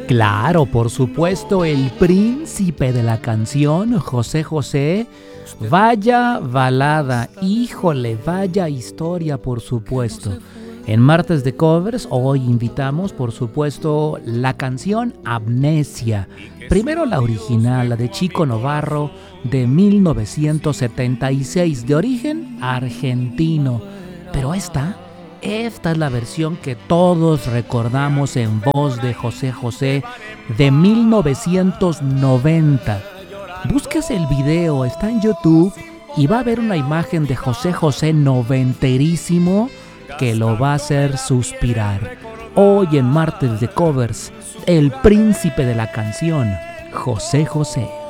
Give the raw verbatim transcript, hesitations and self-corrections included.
Claro, por supuesto, el príncipe de la canción, José José. Vaya balada, híjole, vaya historia, por supuesto. En Martes de Covers hoy invitamos, por supuesto, la canción Amnesia. Primero la original, la de Chico Novarro, de mil novecientos setenta y seis, de origen argentino. Pero esta, esta es la versión que todos recordamos en voz de José José, de mil novecientos noventa. Búsquese el video, está en YouTube y va a ver una imagen de José José noventerísimo que lo va a hacer suspirar. Hoy en Martes de Covers, el príncipe de la canción, José José.